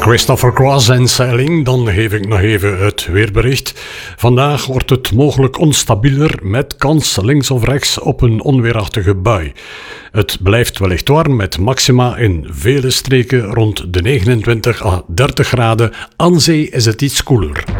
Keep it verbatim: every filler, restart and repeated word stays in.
Christopher Cross en Sailing, dan geef ik nog even het weerbericht. Vandaag wordt het mogelijk onstabieler met kans links of rechts op een onweerachtige bui. Het blijft wellicht warm met maxima in vele streken rond de negenentwintig à dertig graden. Aan zee is het iets koeler.